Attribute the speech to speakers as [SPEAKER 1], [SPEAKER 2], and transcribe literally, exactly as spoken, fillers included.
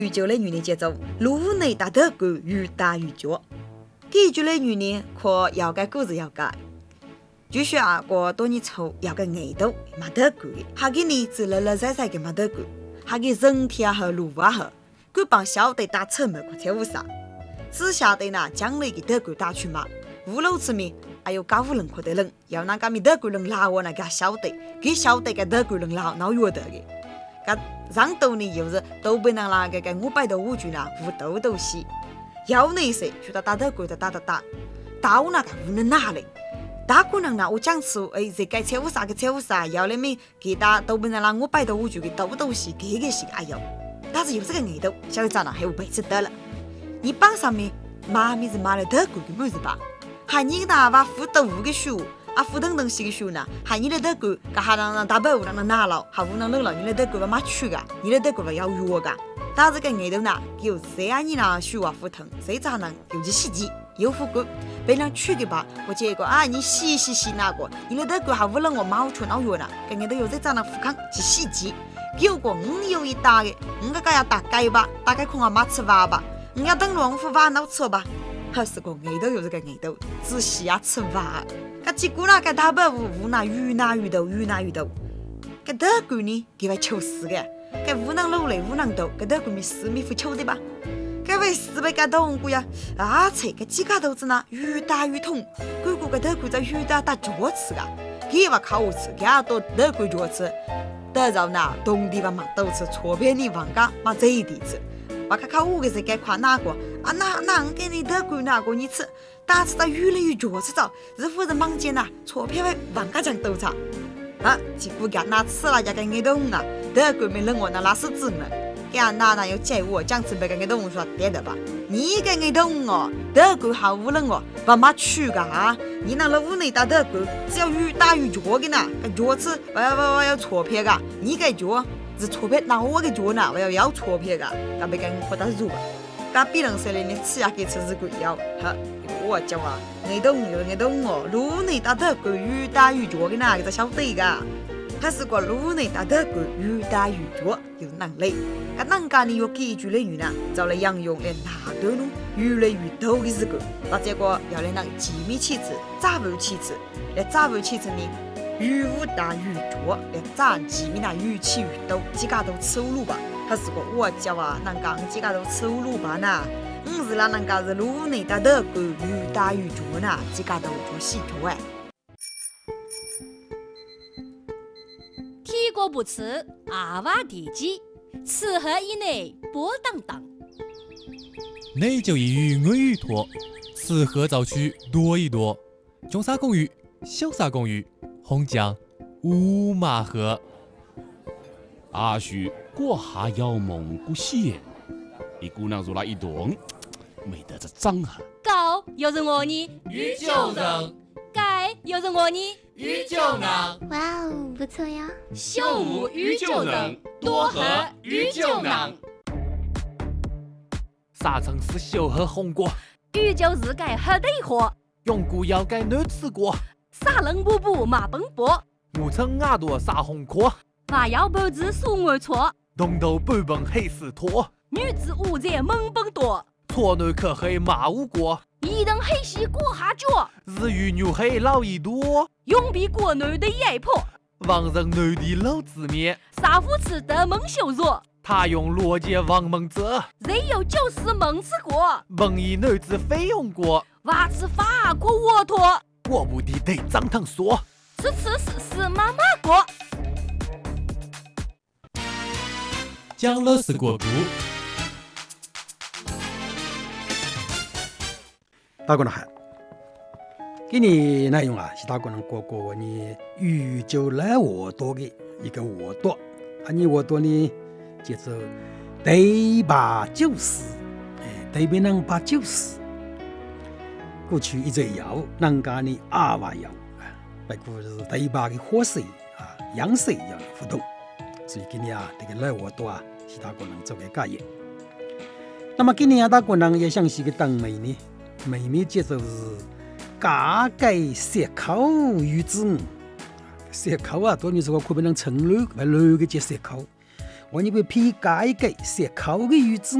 [SPEAKER 1] 宇宙的语言节奏，路内大德国越大越脚。这句的语言可要改故事要改。据说啊，过多年后要个爱豆马德国，他给你只了了在在个马德国，他给人天和路瓦和，佢帮小弟打车门个跳舞啥？只晓得呢，将来给德国打去嘛，五路之面还有高五人可得人，要那个咪德国人拉我那个小弟，给小弟个德国人拉闹约得个。个上头呢，又是都被人那个个五百多五句呢，无斗斗戏。要那些去到打德国的打打打，打我那个无能哪里？打可能呢，我讲出哎，这个跳舞啥个跳舞啥，要你们给打都被人那五百多五句个斗斗戏，这个戏哎呦，但是有这个爱豆，晓得咋呢？还有被子得了。你榜上面妈咪是买了德国的妹子吧？还你那把富斗五个书。啊，富等等些个时候呢，还你的德国，噶还让让大伯让人拿了，还无能冷了，你的德国把马去个，你的德国把要约个，但是个爱豆呢，有谁啊你那书啊富疼，谁咋能有去洗剂，有富贵，被人去个吧，我结果啊你洗洗洗那个，你的德国还无能我马去闹约呢，个爱豆有谁咋能富康去洗剂，结果我有一打个，我个个要打改吧，大概空啊马吃饭吧，我要等龙夫饭闹吃吧，还是个爱豆有这个爱豆，只需要吃饭。个结果呢？个大伯无无那越拿越多，越拿越多。个德国呢，给他求死个，个无能努力，无能多，个德国咪死咪会求的吧？个为死被个痛苦呀！而且个几个豆子呢，越打越痛。个个个德国在越打打脚吃个，给话靠我吃，给他多德国脚吃。得着呢，东地方嘛都吃，错别你房家嘛这一地吃。我看看我个是该夸哪个啊？那那给你德国哪个你吃？打吃到越来越脚吃着，日夫人忙间呐，错别为房家讲都着。啊，结果给那吃了家个爱动啊，德国没人我那拉是真的。给俺奶奶要借我讲吃别个爱动说对的吧？你个爱动哦，德国好无人哦，爸妈去个哈，你那老屋内打德国，只要越打越脚的呢，个脚吃我要我我要错别个，你个脚。是错别，那我个脚呢？我要要错别个，那别跟我打住吧。噶别人说的你吃下去吃是贵要，哈，我讲啊，爱动有爱动哦，路内打德国越打越脚的那个晓得个，还是个路内打德国越打越脚有能力。噶人家呢有几句的语呢，就来应用来哪段路越来越多的时候，把这个要来能机密气质、杂物气质，来杂物气质呢。越武大越脚，连咱前面那越起越多，几家都吃路吧。还是个我叫啊，人家几家都吃路吧呢？唔是啦，人家是路内打德国越打越脚呢，几家都做洗脚哎。
[SPEAKER 2] 天国不吃，阿娃地鸡，吃喝以内波当当。
[SPEAKER 3] 内就一语我语多，吃喝早去多一多，中沙公寓，小沙公寓。红酱五马河，
[SPEAKER 4] 阿叔过下要蒙古县，一姑娘入来一动，没得这张哈。
[SPEAKER 2] 高又是我呢，
[SPEAKER 5] 鱼就能；
[SPEAKER 2] 盖又是我呢，
[SPEAKER 5] 鱼就能。
[SPEAKER 6] 哇哦，不错呀！
[SPEAKER 5] 秀舞鱼就能，多喝鱼就能。
[SPEAKER 7] 沙城市小喝红果，
[SPEAKER 2] 鱼就是该喝的货。
[SPEAKER 7] 永固要该难吃过。
[SPEAKER 2] 沙冷布布马奔波，
[SPEAKER 7] 五层牙多沙红壳，
[SPEAKER 2] 娃要脖子数我错，
[SPEAKER 7] 东头半本黑丝拖，
[SPEAKER 2] 女子五在猛奔多，
[SPEAKER 7] 错内可黑马无过，
[SPEAKER 2] 一等黑西过下脚，
[SPEAKER 7] 日语牛黑老一多，
[SPEAKER 2] 永比国内的压迫，
[SPEAKER 7] 王人内地老字面，
[SPEAKER 2] 沙夫吃的蒙羞辱，
[SPEAKER 7] 他用逻辑王蒙者，
[SPEAKER 2] 人有就是蒙吃过，
[SPEAKER 7] 蒙以内子费用过，
[SPEAKER 2] 娃吃法国沃托。
[SPEAKER 7] 我不的得张腾说，
[SPEAKER 2] 吃吃是是妈妈过。
[SPEAKER 3] 讲了是国故。
[SPEAKER 8] 大哥呢还，给你内容啊是大哥能过过你宇宙来我多的一个我多，啊你我多呢叫做对把九十，哎对边能把九十。过去一直有，人家呢阿娃有，不过是第一把的火水啊、阳水要互动，所以今年啊，这个来我多啊，是大家能做个改业。那么今年啊，大家能也想是个当妹呢，妹妹接受是加改舌口语子，舌口啊，多年是个可不能承认，不漏个接舌口。 我你会偏改改写口的语子。